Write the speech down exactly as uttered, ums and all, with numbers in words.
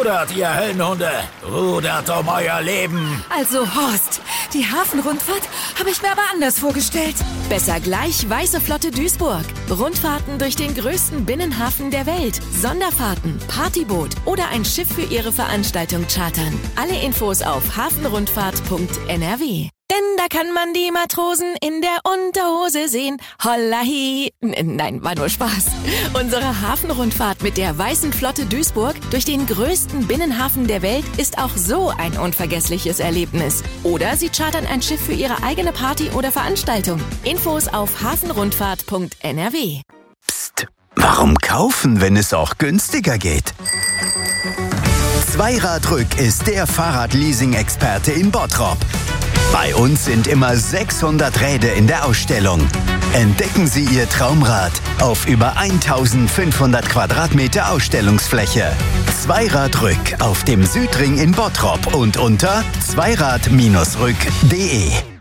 Rudert, ihr Höllenhunde. Rudert um euer Leben. Also Horst, die Hafenrundfahrt habe ich mir aber anders vorgestellt. Besser gleich Weiße Flotte Duisburg. Rundfahrten durch den größten Binnenhafen der Welt. Sonderfahrten, Partyboot oder ein Schiff für Ihre Veranstaltung chartern. Alle Infos auf hafenrundfahrt punkt n r w. Denn da kann man die Matrosen in der Unterhose sehen. Hollahi. N- Nein, war nur Spaß. Unsere Hafenrundfahrt mit der Weißen Flotte Duisburg durch den größten Binnenhafen der Welt ist auch so ein unvergessliches Erlebnis. Oder Sie chartern ein Schiff für Ihre eigene Party oder Veranstaltung. Infos auf hafenrundfahrt punkt n r w. Psst, warum kaufen, wenn es auch günstiger geht? Zweiradrück ist der Fahrradleasing-Experte in Bottrop. Bei uns sind immer sechshundert Räder in der Ausstellung. Entdecken Sie Ihr Traumrad auf über eintausendfünfhundert Quadratmeter Ausstellungsfläche. Zweiradrück auf dem Südring in Bottrop und unter zweirad Bindestrich rück punkt de.